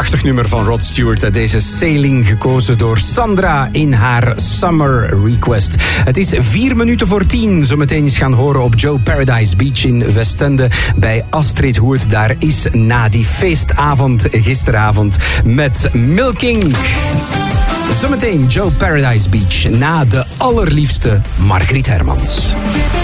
prachtig nummer van Rod Stewart uit deze Sailing, gekozen door Sandra in haar Summer Request. Het is 10:04. Zometeen eens gaan horen op Joe Paradise Beach in Westende bij Astrid Hoert. Daar is na die feestavond gisteravond met Milking. Zometeen Joe Paradise Beach na de allerliefste Margriet Hermans.